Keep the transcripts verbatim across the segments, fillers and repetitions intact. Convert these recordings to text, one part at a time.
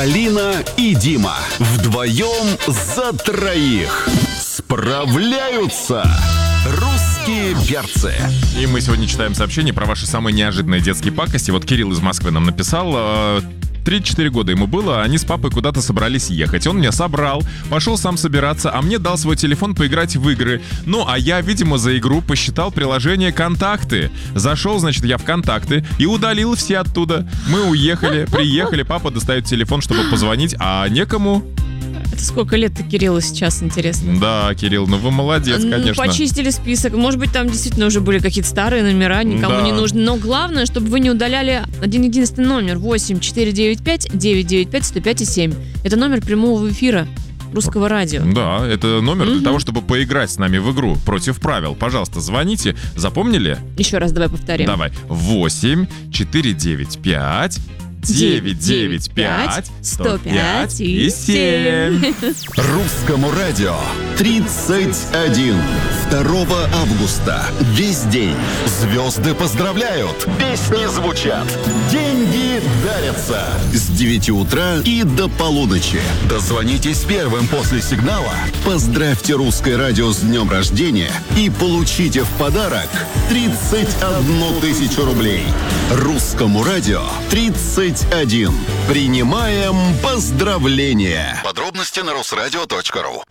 Полина и Дима. Вдвоем за троих. Справляются русские перцы. И мы сегодня читаем сообщения про ваши самые неожиданные детские пакости. Вот Кирилл из Москвы нам написал... три-четыре года ему было, они с папой куда-то собрались ехать. Он меня собрал, пошел сам собираться, а мне дал свой телефон поиграть в игры. Ну, а я, видимо, за игру посчитал приложение «Контакты». Зашел, значит, я в «Контакты» и удалил все оттуда. Мы уехали, приехали, папа достает телефон, чтобы позвонить, а некому... Это сколько лет-то Кириллу сейчас, интересно? Да, Кирилл, ну вы молодец, конечно. Почистили список. Может быть, там действительно уже были какие-то старые номера, никому Да. не нужны. Но главное, чтобы вы не удаляли один-единственный номер. восемь четыре девять пять девять девять пять сто пять семь. Это номер прямого эфира русского радио. Да, это номер Мгм. для того, чтобы поиграть с нами в игру против правил. Пожалуйста, звоните. Запомнили? Еще раз давай повторим. Давай. восемь четыре девять пять девять девять пять сто пять и семь. Русскому радио тридцать один. второго августа. Весь день. Звезды поздравляют. Песни звучат. Деньги дарятся. С девяти утра и до полуночи. Дозвонитесь первым после сигнала. Поздравьте русское радио с днем рождения и получите в подарок тридцать одну тысячу рублей. Русскому радио тридцать один. Принимаем поздравления. Подробности на русрадио точка ру.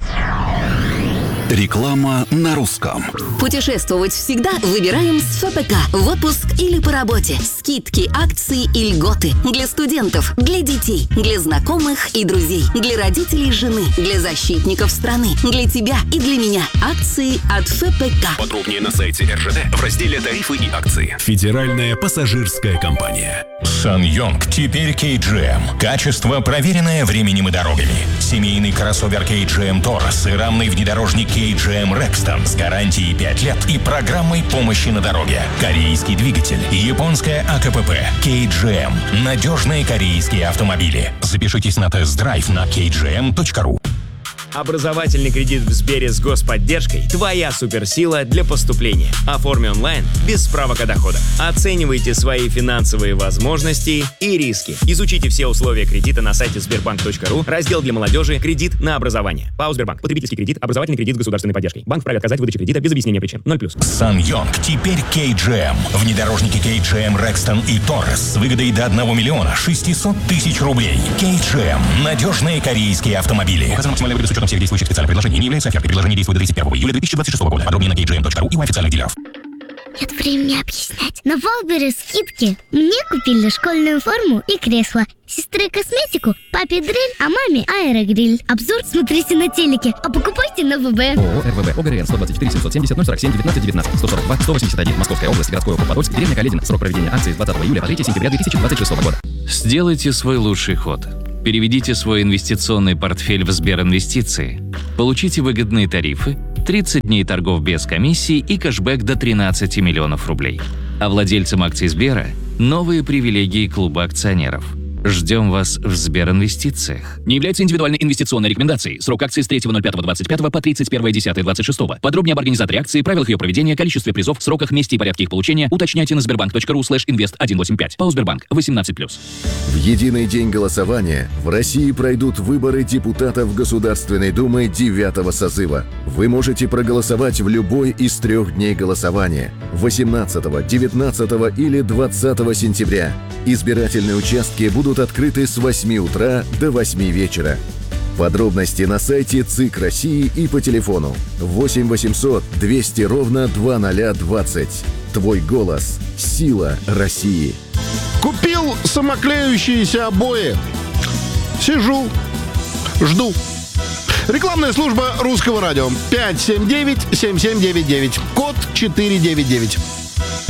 Реклама на русском. Путешествовать всегда выбираем с ФПК. В отпуск или по работе. Скидки, акции и льготы. Для студентов, для детей, для знакомых и друзей. Для родителей жены, для защитников страны. Для тебя и для меня. Акции от ФПК. Подробнее на сайте эр жэ дэ в разделе «Тарифы и акции». Федеральная пассажирская компания. Сан-Йонг теперь кей джи эм. Качество, проверенное временем и дорогами. Семейный кроссовер кей джи эм Taurus и рамный внедорожник кей джи эм Rexton с гарантией пять лет и программой помощи на дороге. Корейский двигатель, японская а ка пэ пэ, кей джи эм. Надежные корейские автомобили. Запишитесь на тест-драйв на кей джи эм точка ру. Образовательный кредит в Сбере с господдержкой – твоя суперсила для поступления. Оформи онлайн без справок о доходах. Оценивайте свои финансовые возможности и риски. Изучите все условия кредита на сайте сбербанк точка ру, раздел для молодежи «Кредит на образование». ПАО «Сбербанк». Потребительский кредит, образовательный кредит с государственной поддержкой. Банк вправе отказать в выдаче кредита без объяснения причин. ноль плюс. Сан-Йонг теперь кей джи эм. Внедорожники кей джи эм Rexton и Taurus с выгодой до одного миллиона шестисот тысяч рублей. кей джи эм. Надежные корейские автомобили. Указано максимальная выгода с учетом всех действующих специальных предложений. Не является офертой. Предложение действует до тридцать первого июля две тысячи двадцать шестого года. Подробнее на кей джи эм точка ру и у официальных дилеров. Нет времени объяснять. На Валбере скидки. Мне купили школьную форму и кресло. Сестре косметику, папе дрель, а маме аэрогриль. Обзор смотрите на телеке, а покупайте на вэ бэ. ООО эр вэ вэ ОГРН сто двадцать четыре семьсот семьдесят ноль сорок семь девятнадцать девятнадцать сто сорок два сто восемьдесят один Московская область, городской округ Подольск, деревня Каледина. Срок проведения акции с двадцатого июля по третьего сентября две тысячи двадцать шестого года. Сделайте свой лучший ход. Переведите свой инвестиционный портфель в Сберинвестиции. Получите выгодные тарифы, тридцать дней торгов без комиссии и кэшбэк до тринадцати миллионов рублей. А владельцам акций Сбера – новые привилегии клуба акционеров. Ждем вас в Сберинвестициях. Не является индивидуальной инвестиционной рекомендацией. Срок акции с третьего ноль пятого двадцать пятого по тридцать первое десятое двадцать шестого. Подробнее об организаторе акции, правилах ее проведения, количестве призов, сроках, месте и порядке их получения уточняйте на сбербанк точка ру слэш инвест сто восемьдесят пять. ПАО «Сбербанк» восемнадцать плюс. В единый день голосования в России пройдут выборы депутатов Государственной Думы девятого созыва. Вы можете проголосовать в любой из трех дней голосования – восемнадцатого, девятнадцатого или двадцатого сентября. Избирательные участки будут открыты с восьми утра до восьми вечера. Подробности на сайте ЦИК России и по телефону восемь восемьсот двести ровно двадцать двадцать. Твой голос – сила России. Купил самоклеющиеся обои. Сижу, жду. Рекламная служба Русского радио. пять семь девять семь семь девять девять. Код четыре девять девять.